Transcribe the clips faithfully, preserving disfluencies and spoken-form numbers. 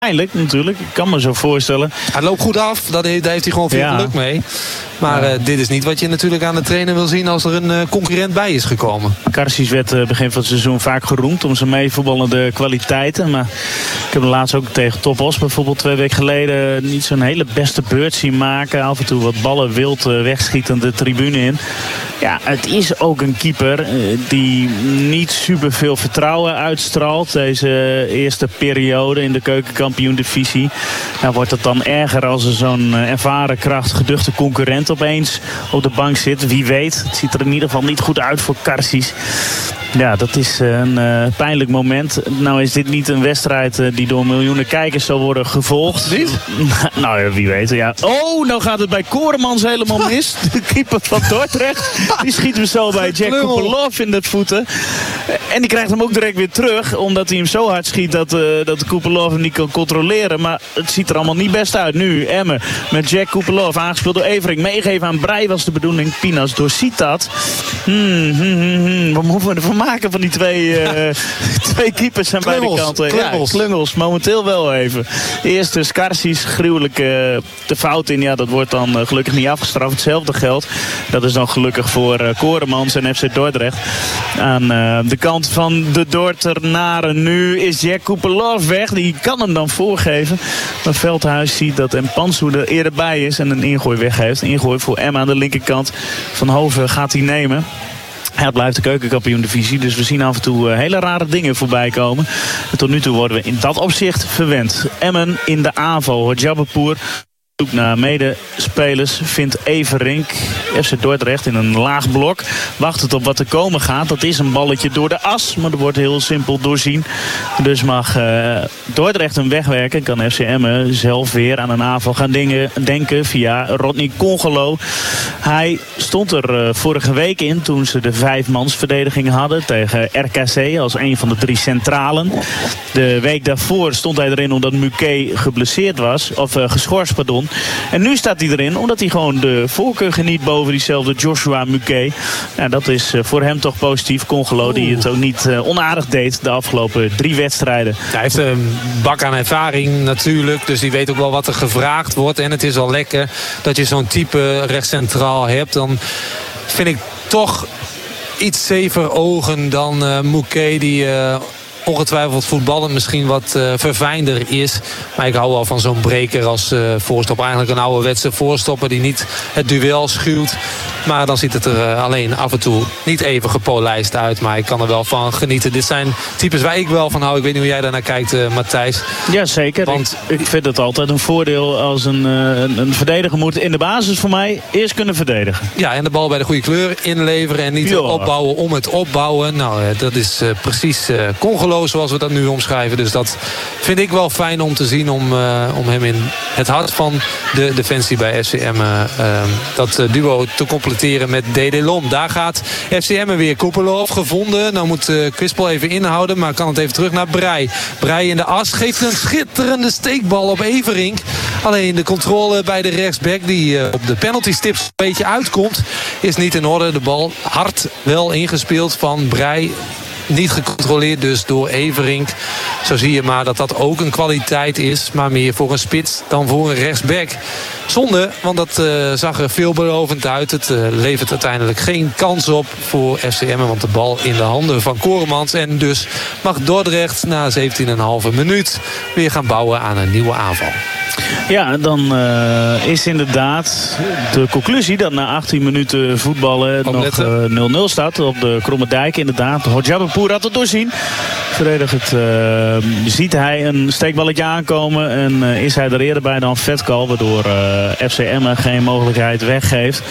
Pijnlijk natuurlijk, ik kan me zo voorstellen. Hij loopt goed af, daar heeft hij gewoon veel ja. geluk mee. Maar ja. uh, dit is niet wat je natuurlijk aan de trainer wil zien als er een uh, concurrent bij is gekomen. Karsies werd uh, begin van het seizoen vaak geroemd om zijn meevoetballende kwaliteiten. Maar ik heb hem laatst ook tegen Top Os bijvoorbeeld twee weken geleden niet zo'n hele beste beurt zien maken. Af en toe wat ballen wild uh, wegschietend de tribune in. Ja, het is ook een keeper uh, die niet super veel vertrouwen uitstraalt. Deze eerste periode in de keukenkampioen-divisie. Nou wordt het dan erger als er zo'n uh, ervaren kracht, geduchte concurrent opeens op de bank zit. Wie weet, het ziet er in ieder geval niet goed uit voor Karsies. Ja, dat is een uh, pijnlijk moment. Nou is dit niet een wedstrijd uh, die door miljoenen kijkers zal worden gevolgd. Niet? Nou ja, wie weet. Ja. Oh, nou gaat het bij Koremans helemaal mis. De keeper van Dordrecht. Die schiet hem zo bij Jack Kupelov in de voeten. En die krijgt hem ook direct weer terug. Omdat hij hem zo hard schiet dat, uh, dat de Kupelov hem niet kan controleren. Maar het ziet er allemaal niet best uit. Nu Emmen met Jack Kupelov. Aangespeeld door Everink. Meegeven aan Breij was de bedoeling. Pinas doorziet dat. Hmm, hmm, hmm, hmm. Wat moeten we ervan maken van die twee, uh, twee keepers aan beide kanten? Klungels. Ja, klungels. Momenteel wel even. Eerst dus Karsies gruwelijk uh, de fout in. Ja, dat wordt dan uh, gelukkig niet afgestraft. Hetzelfde geldt. Dat is dan gelukkig voor uh, Koremans en F C Dordrecht. Aan uh, de kant van de Dordtenaren nu is Jack Kupelov weg. Die kan hem dan voorgeven. Maar Veldhuis ziet dat Mpansu er eerder bij is en een ingooi weggeeft. Een ingooi voor Emma aan de linkerkant. Van Hoven gaat hij nemen. Ja, het blijft de keukenkampioen-divisie, dus we zien af en toe uh, hele rare dingen voorbij komen. En tot nu toe worden we in dat opzicht verwend. Emmen in de aanval. Hojabapour zoekt naar medespelers, vindt Everink. F C Dordrecht in een laag blok. Wacht het op wat er komen gaat. Dat is een balletje door de as, maar dat wordt heel simpel doorzien. Dus mag uh, Dordrecht hem wegwerken. Kan F C Emmen zelf weer aan een aanval gaan dingen, denken via Rodney Congolo. Hij stond er uh, vorige week in toen ze de vijfmansverdediging hadden tegen R K C als een van de drie centralen. De week daarvoor stond hij erin omdat Muquet geblesseerd was, of uh, geschorst, pardon. En nu staat hij erin omdat hij gewoon de voorkeur geniet boven diezelfde Joshua Muquet. Nou, dat is uh, voor hem toch positief. Congolo die het ook niet uh, onaardig deed de afgelopen drie wedstrijden. Hij heeft een bak aan ervaring natuurlijk. Dus die weet ook wel wat er gevraagd wordt. En het is al lekker dat je zo'n type rechtscentraal hebt. Dan vind ik toch iets zever ogen dan uh, Muquet die... Uh, ongetwijfeld voetballen misschien wat uh, verfijnder is. Maar ik hou wel van zo'n breker als uh, voorstopper. Eigenlijk een ouderwetse voorstopper die niet het duel schuwt. Maar dan ziet het er uh, alleen af en toe niet even gepolijst uit. Maar ik kan er wel van genieten. Dit zijn types waar ik wel van hou. Ik weet niet hoe jij daarnaar kijkt, uh, Matthijs. Jazeker. Want ik, ik vind het altijd een voordeel als een, uh, een verdediger moet in de basis voor mij eerst kunnen verdedigen. Ja, en de bal bij de goede kleur inleveren. En niet ja. opbouwen om het opbouwen. Nou, uh, dat is uh, precies uh, Congolo zoals we dat nu omschrijven. Dus dat vind ik wel fijn om te zien. Om, uh, om hem in het hart van de defensie bij F C Emmen uh, dat uh, duo te completeren met Dedelom. Daar gaat F C Emmen weer. Kupelov gevonden. Nou moet uh, Quispel even inhouden. Maar kan het even terug naar Breij. Breij in de as geeft een schitterende steekbal op Everink. Alleen de controle bij de rechtsback die uh, op de penalty stips een beetje uitkomt is niet in orde. De bal hard wel ingespeeld van Breij. Niet gecontroleerd dus door Everink. Zo zie je maar dat dat ook een kwaliteit is. Maar meer voor een spits dan voor een rechtsback. Zonde, want dat uh, zag er veelbelovend uit. Het uh, levert uiteindelijk geen kans op voor F C Emmen. Want de bal in de handen van Koremans. En dus mag Dordrecht na zeventien komma vijf minuut weer gaan bouwen aan een nieuwe aanval. Ja, dan uh, is inderdaad de conclusie dat na achttien minuten voetballen Kom nog uh, nul nul staat op de Kromme Dijk. Inderdaad, Hojabapour had het doorzien. Verdedigend uh, ziet hij een steekballetje aankomen en uh, is hij er eerder bij dan Vetkal, waardoor uh, F C Emmen geen mogelijkheid weggeeft.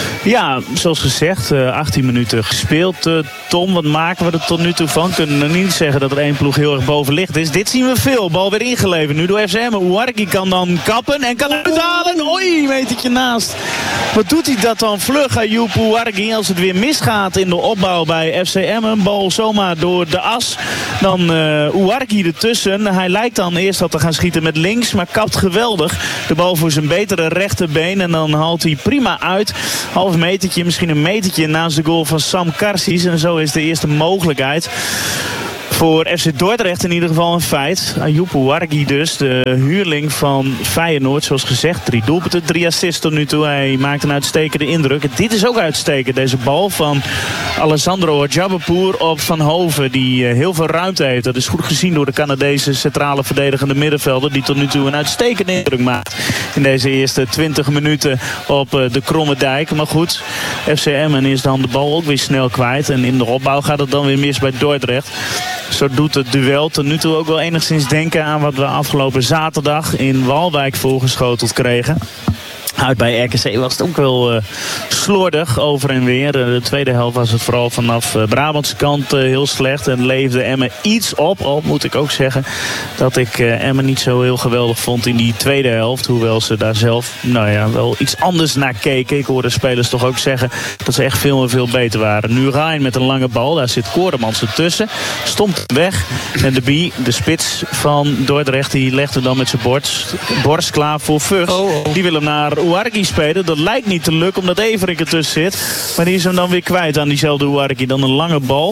Ja, zoals gezegd, uh, achttien minuten gespeeld. Uh, Tom, wat maken we er tot nu toe van? Kunnen we niet zeggen dat er één ploeg heel erg bovenlicht is. Dit zien we veel. Bal weer ingeleverd. Nu door F C Emmen. Ouarki kan dan kappen en kan uithalen. Oei, metertje naast. Wat doet hij dat dan vlug, Ayoub Ouarki? Als het weer misgaat in de opbouw bij F C Emmen. Bal zomaar door de as. Dan uh, Ouarki ertussen. Hij lijkt dan eerst al te gaan schieten met links, maar kapt geweldig. De bal voor zijn betere rechterbeen. En dan haalt hij prima uit. Half metertje, misschien een metertje naast de goal van Sam Karsies. En zo is de eerste mogelijkheid Voor F C Dordrecht in ieder geval een feit. Ayoub Ouargui dus, de huurling van Feyenoord. Zoals gezegd, drie doelpunten, drie assists tot nu toe. Hij maakt een uitstekende indruk. En dit is ook uitstekend, deze bal van Alessandro Djabapour op Van Hoven. Die heel veel ruimte heeft. Dat is goed gezien door de Canadese centrale verdedigende middenvelder. Die tot nu toe een uitstekende indruk maakt. In deze eerste twintig minuten op de Kromme Dijk. Maar goed, F C Emmen is dan de bal ook weer snel kwijt. En in de opbouw gaat het dan weer mis bij Dordrecht. Zo doet het duel tot nu toe ook wel enigszins denken aan wat we afgelopen zaterdag in Waalwijk voorgeschoteld kregen. Uit bij R K C was het ook wel uh, slordig over en weer. Uh, de tweede helft was het vooral vanaf uh, Brabantse kant uh, heel slecht. En leefde Emmen iets op. Al moet ik ook zeggen dat ik uh, Emmen niet zo heel geweldig vond in die tweede helft. Hoewel ze daar zelf nou ja, wel iets anders naar keken. Ik hoorde spelers toch ook zeggen dat ze echt veel en veel beter waren. Nu Rijn met een lange bal. Daar zit Koremans ertussen. Stomt weg. En de Bie, de spits van Dordrecht, die legde dan met zijn borst, borst klaar voor Vught. Oh, oh. Die wil hem naar Ouargui spelen. Dat lijkt niet te lukken omdat Everink ertussen zit. Maar die is hem dan weer kwijt aan diezelfde Ouargui. Dan een lange bal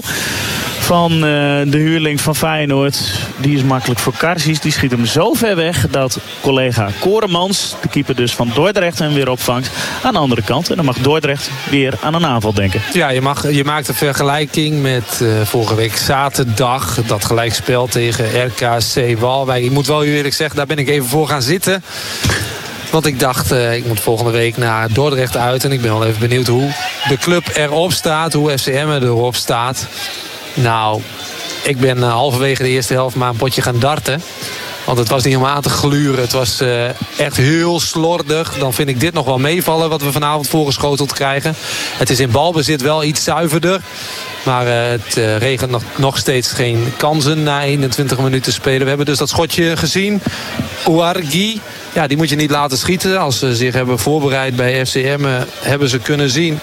van uh, de huurling van Feyenoord. Die is makkelijk voor Karsies. Die schiet hem zo ver weg dat collega Koremans, de keeper dus van Dordrecht, hem weer opvangt aan de andere kant. En dan mag Dordrecht weer aan een aanval denken. Ja, je, mag, je maakt een vergelijking met uh, vorige week zaterdag. Dat gelijkspel tegen R K C Waalwijk. Ik moet wel eerlijk zeggen, daar ben ik even voor gaan zitten. Want ik dacht, uh, ik moet volgende week naar Dordrecht uit. En ik ben wel even benieuwd hoe de club erop staat. Hoe F C Emmen erop staat. Nou, ik ben uh, halverwege de eerste helft maar een potje gaan darten. Want het was niet om aan te gluren. Het was uh, echt heel slordig. Dan vind ik dit nog wel meevallen wat we vanavond voorgeschoteld krijgen. Het is in balbezit wel iets zuiverder. Maar uh, het uh, regent nog, nog steeds geen kansen na eenentwintig minuten spelen. We hebben dus dat schotje gezien. Ouargui, ja, die moet je niet laten schieten. Als ze zich hebben voorbereid bij F C Emmen, hebben ze kunnen zien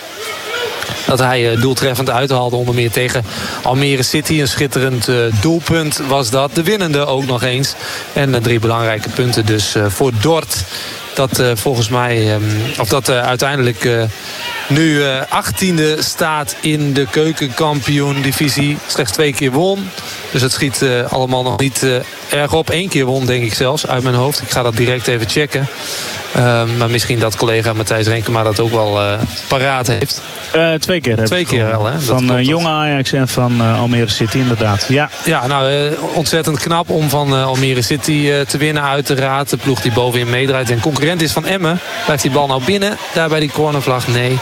dat hij uh, doeltreffend uithaalde. Onder meer tegen Almere City. Een schitterend uh, doelpunt was dat. De winnende ook nog eens. En uh, drie belangrijke punten dus uh, voor Dort. Dat uh, volgens mij, um, of dat uh, uiteindelijk uh, nu uh, achttiende staat in de keukenkampioen-divisie. Slechts twee keer won. Dus het schiet uh, allemaal nog niet uh, erg op. Eén keer won, denk ik zelfs, uit mijn hoofd. Ik ga dat direct even checken. Uh, maar misschien dat collega Matthijs Renkema dat ook wel uh, paraat heeft. Uh, twee keer. Twee keer wel, hè? Van uh, jonge Ajax en van uh, Almere City, inderdaad. Ja, ja nou, uh, ontzettend knap om van uh, Almere City uh, te winnen, uiteraard. De ploeg die bovenin meedraait en concurrent is van Emmen. Blijft die bal nou binnen? Daar bij die cornervlag? Nee.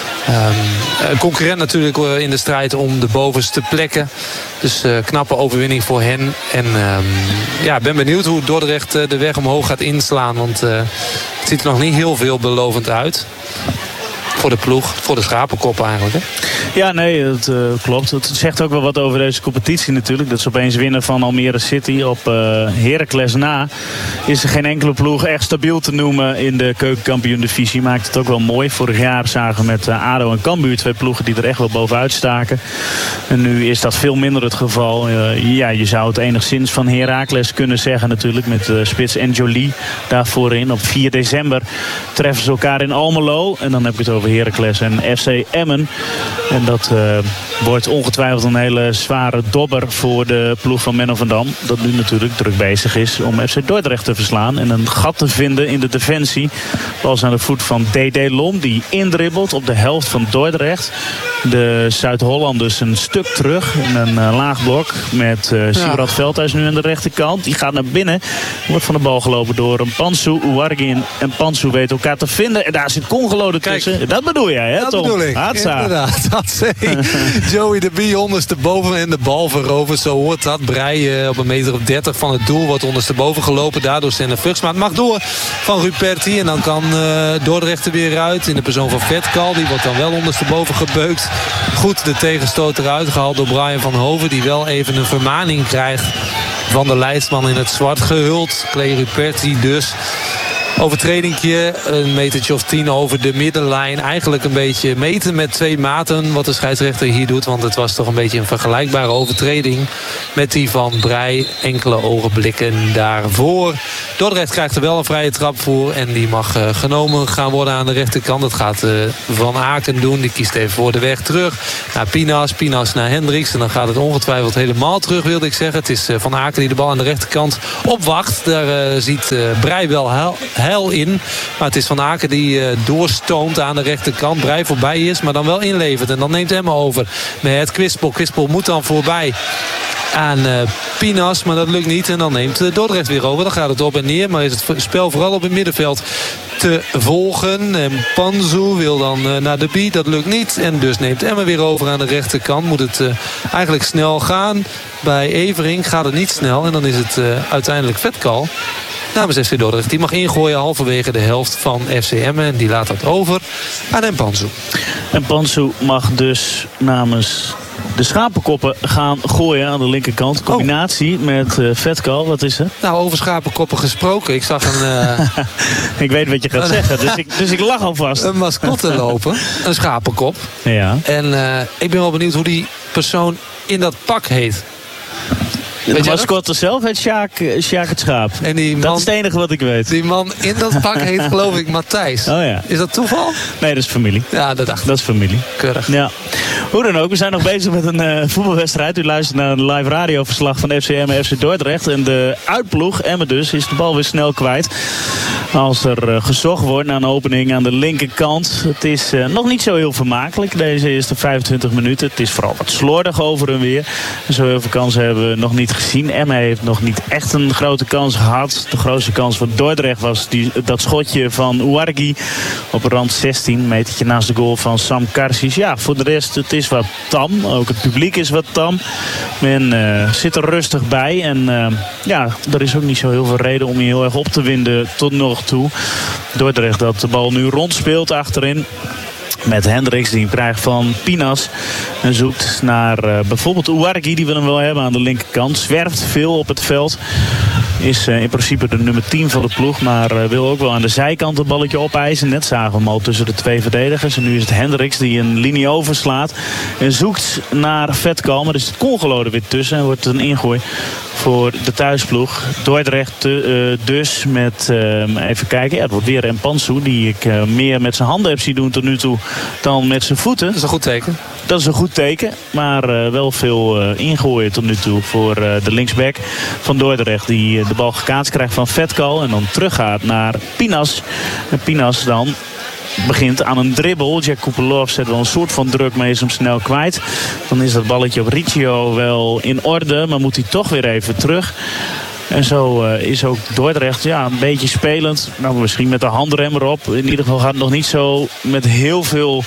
Um, een concurrent natuurlijk uh, in de strijd om de bovenste plekken. Dus uh, knappe overwinning voor hen. En um, ja, ben benieuwd hoe Dordrecht uh, de weg omhoog gaat inslaan. Want uh, het ziet er nog niet heel veel belovend uit. Voor de ploeg, voor de schapenkop eigenlijk, hè? Ja, nee, dat uh, klopt. Het zegt ook wel wat over deze competitie natuurlijk. Dat ze opeens winnen van Almere City op uh, Heracles na. Is er geen enkele ploeg echt stabiel te noemen in de keukenkampioen-divisie. Maakt het ook wel mooi. Vorig jaar zagen we met uh, ADO en Cambuur twee ploegen die er echt wel bovenuit staken. En nu is dat veel minder het geval. Uh, ja, je zou het enigszins van Heracles kunnen zeggen natuurlijk. Met uh, spits en Jolie daar voorin. Op vier december treffen ze elkaar in Almelo. En dan heb ik het over Heracles en F C Emmen. En dat uh, wordt ongetwijfeld een hele zware dobber voor de ploeg van Menno van Dam. Dat nu natuurlijk druk bezig is om F C Dordrecht te verslaan. En een gat te vinden in de defensie. Bal aan de voet van D D Lom. Die indribbelt op de helft van Dordrecht. De Zuid-Hollanders een stuk terug. In een uh, laag blok met uh, Siebrand ja. Veldhuis nu aan de rechterkant. Die gaat naar binnen. Wordt van de bal gelopen door een Pansu. Ouargui en Pansu weten elkaar te vinden. En daar zit Congolo tussen. Dat bedoel jij, hè, dat Tom? Bedoel ik. Hatsa. Inderdaad. Joey de Bie ondersteboven en de bal veroverd. Zo hoort dat. Breij op een meter of dertig van het doel. Wordt ondersteboven gelopen. Daardoor Stenne Vugts. Maar het mag door van Ruperti. En dan kan uh, Dordrecht er weer uit. In de persoon van Vetkal. Die wordt dan wel ondersteboven gebeukt. Goed de tegenstoot eruit gehaald door Brian van Hoven. Die wel even een vermaning krijgt van de leidsman in het zwart gehuld. Clay Ruperti dus. overtredingje. Een metertje of tien over de middenlijn. Eigenlijk een beetje meten met twee maten wat de scheidsrechter hier doet. Want het was toch een beetje een vergelijkbare overtreding met die van Breij. Enkele ogenblikken daarvoor. Dordrecht krijgt er wel een vrije trap voor. En die mag uh, genomen gaan worden aan de rechterkant. Dat gaat uh, Van Aken doen. Die kiest even voor de weg terug naar Pinas. Pinas naar Hendricks. En dan gaat het ongetwijfeld helemaal terug, wilde ik zeggen. Het is uh, Van Aken die de bal aan de rechterkant opwacht. Daar uh, ziet uh, Breij wel heil, heil in. Maar het is Van Aken die uh, doorstoomt aan de rechterkant. Breij voorbij is, maar dan wel inlevert. En dan neemt Emma over met Kwispel. Kwispel moet dan voorbij aan uh, Pinas, maar dat lukt niet. En dan neemt uh, Dordrecht weer over. Dan gaat het op en neer, maar is het spel vooral op het middenveld te volgen. En Panzu wil dan uh, naar de Bie, dat lukt niet. En dus neemt Emma weer over aan de rechterkant. Moet het uh, eigenlijk snel gaan. Bij Evering gaat het niet snel. En dan is het uh, uiteindelijk Vetkal namens F C Dordrecht. Die mag ingooien halverwege de helft van F C Emmen. En die laat dat over aan Mpanzu. Mpanzu mag dus namens de schapenkoppen gaan gooien aan de linkerkant. Combinatie oh. met uh, Vetkal. Wat is er? Nou, over schapenkoppen gesproken. Ik zag een... Uh... ik weet wat je gaat zeggen. Dus ik, dus ik lach alvast. Een mascotte lopen. Een schapenkop. Ja. En uh, ik ben wel benieuwd hoe die persoon in dat pak heet. De mascotte zelf heet Sjaak, Sjaak het Schaap. En die man, dat is het enige wat ik weet. Die man in dat pak heet geloof ik Matthijs. Oh ja. Is dat toeval? Nee, dat is familie. Ja, dat dacht ik. Dat is familie. Keurig. Ja. Hoe dan ook, we zijn nog bezig met een uh, voetbalwedstrijd. U luistert naar een live radioverslag van F C Emmen en F C Dordrecht. En de uitploeg, Emmen dus, is de bal weer snel kwijt. Als er uh, gezocht wordt naar een opening aan de linkerkant. Het is uh, nog niet zo heel vermakelijk, deze eerste vijfentwintig minuten. Het is vooral wat slordig over en weer. En zo heel veel kansen hebben we nog niet gezien. Emmen heeft nog niet echt een grote kans gehad. De grootste kans voor Dordrecht was die, dat schotje van Ouarghi op rand zestien. Metertje naast de goal van Sam Karsis. Ja, voor de rest, het is wat tam. Ook het publiek is wat tam. Men uh, zit er rustig bij. En uh, ja, er is ook niet zo heel veel reden om je heel erg op te winden tot nog toe. Dordrecht dat de bal nu rondspeelt achterin. Met Hendricks die hem krijgt van Pinas. En zoekt naar uh, bijvoorbeeld Ouarghi. Die wil hem wel hebben aan de linkerkant. Zwerft veel op het veld. Is uh, in principe de nummer tien van de ploeg. Maar uh, wil ook wel aan de zijkant een balletje opeisen. Net zagen we hem al tussen de twee verdedigers. En nu is het Hendricks die een linie overslaat. En zoekt naar Vetkal. Maar er zit Congolo er weer tussen. En wordt een ingooi voor de thuisploeg. Dordrecht uh, dus met, uh, even kijken. Ja, het wordt weer Mpanzu. Die ik uh, meer met zijn handen heb zien doen tot nu toe dan met zijn voeten. Dat is een goed teken. Dat is een goed teken. Maar uh, wel veel uh, ingooien tot nu toe voor uh, de linksback van Dordrecht. Die uh, de bal gekaatst krijgt van Vetkal. En dan teruggaat naar Pinas. En Pinas dan begint aan een dribbel. Jack Kupelov zet wel een soort van druk, maar is hem snel kwijt. Dan is dat balletje op Riccio wel in orde. Maar moet hij toch weer even terug. En zo uh, is ook Dordrecht ja, een beetje spelend. Nou, misschien met de handrem erop. In ieder geval gaat het nog niet zo met heel veel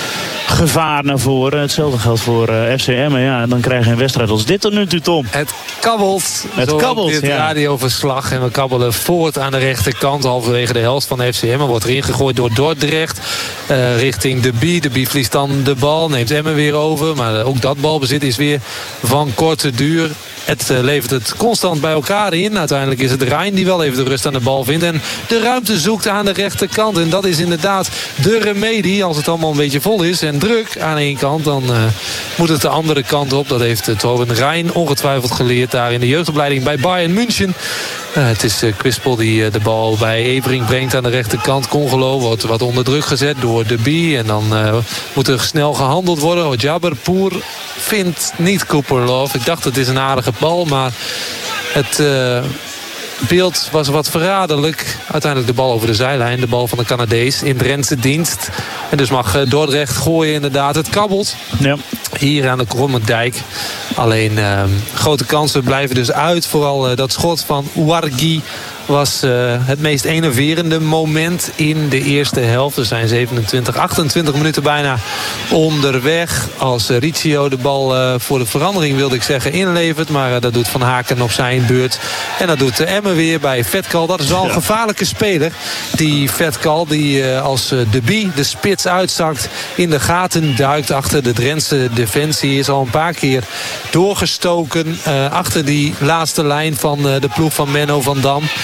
gevaar naar voren. Hetzelfde geldt voor uh, F C Emmen. Ja, en dan krijg je een wedstrijd als dit tot nu toe, Tom. Het kabbelt. Het kabbelt, dit ja. radioverslag. En we kabbelen voort aan de rechterkant. Halverwege de helft van F C Emmen. Wordt erin gegooid door Dordrecht. Uh, richting de Bie. De Bie verliest dan de bal. Neemt Emmen weer over. Maar ook dat balbezit is weer van korte duur. Het uh, levert het constant bij elkaar in. Uiteindelijk is het Rijn die wel even de rust aan de bal vindt. En de ruimte zoekt aan de rechterkant. En dat is inderdaad de remedie. Als het allemaal een beetje vol is en druk aan één kant. Dan uh, moet het de andere kant op. Dat heeft uh, Torben Rijn ongetwijfeld geleerd. Daar in de jeugdopleiding bij Bayern München. Uh, het is uh, Kwispel die uh, de bal bij Evering brengt aan de rechterkant. Congolo wordt wat onder druk gezet door de Bie. En dan uh, moet er snel gehandeld worden. Jaberpoer vindt niet Kupelov. Ik dacht het is een aardige bal, maar het uh, beeld was wat verraderlijk. Uiteindelijk de bal over de zijlijn. De bal van de Canadees in Drentse dienst. En dus mag uh, Dordrecht gooien inderdaad. Het kabbelt. Ja. Hier aan de Krommendijk. Alleen uh, grote kansen blijven dus uit. Vooral uh, dat schot van Ouarghi was uh, het meest enerverende moment in de eerste helft. Er zijn zevenentwintig, achtentwintig minuten bijna onderweg. Als uh, Riccio de bal uh, voor de verandering, wilde ik zeggen, inlevert. Maar uh, dat doet Van Haken op zijn beurt. En dat doet uh, Emmen weer bij Vetkal. Dat is wel een ja. gevaarlijke speler. Die Vetkal, die uh, als uh, de Bie de spits uitzakt, in de gaten duikt achter de Drentse defensie. Is al een paar keer doorgestoken uh, achter die laatste lijn van uh, de ploeg van Menno van Dam.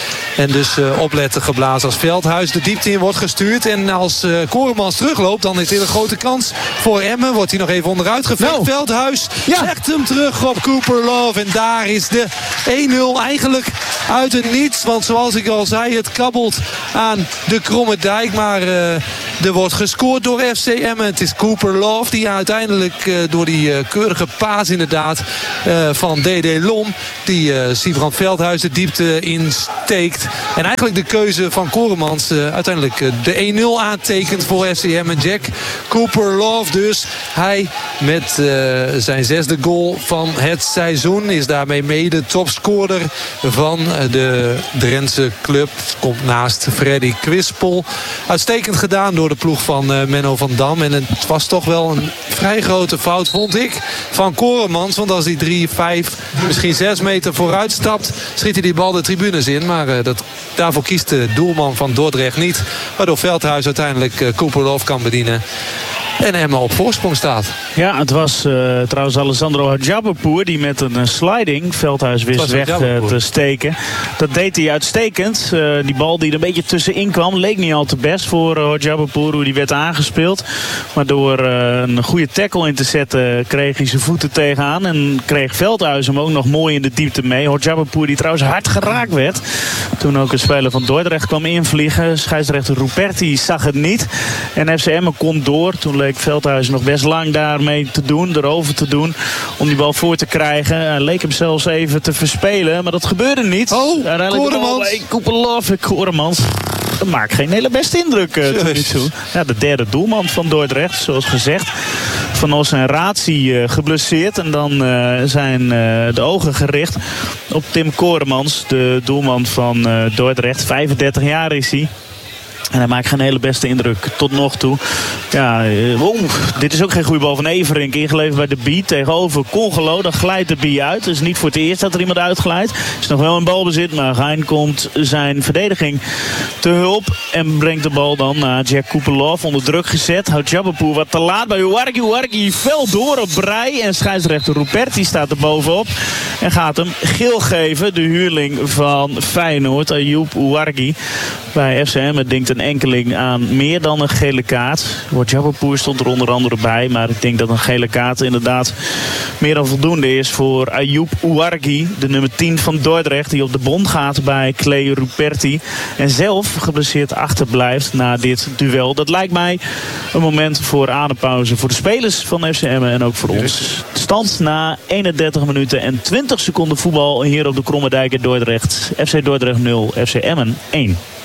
En dus uh, opletten geblazen als Veldhuis de diepte in wordt gestuurd. En als uh, Koremans terugloopt, dan is dit een grote kans voor Emmen. Wordt hij nog even onderuit geveegd. No. Veldhuis ja. legt hem terug op Cooper Love. En daar is de één nul eigenlijk uit het niets. Want zoals ik al zei, het kabbelt aan de kromme dijk. Maar uh, er wordt gescoord door F C Emmen. Het is Cooper Love die uiteindelijk uh, door die uh, keurige paas inderdaad uh, van D D Lom. Die uh, Siebrand Veldhuis de diepte insteekt. En eigenlijk de keuze van Koremans uh, uiteindelijk uh, de één nul aantekent voor F C Emmen. Jack Cooper Love dus. Hij met uh, zijn zesde goal van het seizoen is daarmee mede topscorer van de Drentse club. Komt naast Freddy Kwispel. Uitstekend gedaan door de ploeg van uh, Menno van Dam. En het was toch wel een vrij grote fout, vond ik, van Koremans. Want als hij drie, vijf, misschien zes meter vooruit stapt, schiet hij die bal de tribunes in. Maar uh, dat, daarvoor kiest de doelman van Dordrecht niet. Waardoor Veldhuis uiteindelijk uh, Cooper Love kan bedienen. En Emmen op voorsprong staat. Ja, het was uh, trouwens Alessandro Hadjabapour die met een uh, sliding Veldhuis wist weg uh, te steken. Dat deed hij uitstekend. Uh, die bal die er een beetje tussenin kwam leek niet al te best voor uh, Hadjabapour hoe die werd aangespeeld. Maar door uh, een goede tackle in te zetten kreeg hij zijn voeten tegenaan. En kreeg Veldhuis hem ook nog mooi in de diepte mee. Hadjabapour die trouwens hard geraakt werd. Toen ook een speler van Dordrecht kwam invliegen. Scheidsrechter Ruperti zag het niet. En F C Emmen kon door. Toen leek Veldhuis nog best lang daarmee te doen, erover te doen, om die bal voor te krijgen. Hij leek hem zelfs even te verspelen, maar dat gebeurde niet. Oh, Koremans. Cooper Love, Koremans. Dat maakt geen hele beste indruk uh, tot nu toe. Ja, de derde doelman van Dordrecht, zoals gezegd. Van Os en Ratie uh, geblesseerd. En dan uh, zijn uh, de ogen gericht op Tim Koremans, de doelman van uh, Dordrecht. vijfendertig jaar is hij. En hij maakt geen hele beste indruk tot nog toe. Ja, oh, dit is ook geen goede bal van Everink. Ingeleverd bij de Bie tegenover Congelo. Dan glijdt de Bie uit. Het is niet voor het eerst dat er iemand uitglijdt. Het is nog wel een balbezit. Maar Gein komt zijn verdediging te hulp. En brengt de bal dan naar Jack Cooper Love. Onder druk gezet. Houdt Jabapour wat te laat bij Uwargi. Uwargi fel door op Brei. En scheidsrechter Ruperti staat er bovenop. En gaat hem geel geven. De huurling van Feyenoord. Ayoub Uwargi. Bij F C Emmen denkt een enkeling aan meer dan een gele kaart. Jabapour stond er onder andere bij. Maar ik denk dat een gele kaart inderdaad meer dan voldoende is voor Ayoub Uwargi. De nummer tien van Dordrecht. Die op de bond gaat bij Clay Ruperti. En zelf geblesseerd achterblijft na dit duel. Dat lijkt mij een moment voor adempauze voor de spelers van F C Emmen en ook voor ons. Stand na eenendertig minuten en twintig seconden voetbal hier op de Kromme Dijk in Dordrecht. F C Dordrecht nul, F C Emmen één.